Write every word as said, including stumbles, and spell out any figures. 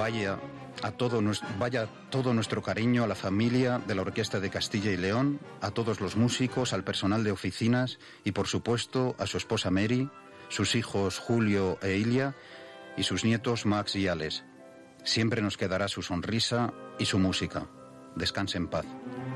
vaya a todo, vaya todo nuestro cariño a la familia de la Orquesta de Castilla y León, a todos los músicos, al personal de oficinas y, por supuesto, a su esposa Mary, sus hijos Julio e Ilia y sus nietos Max y Alex. Siempre nos quedará su sonrisa y su música. Descanse en paz.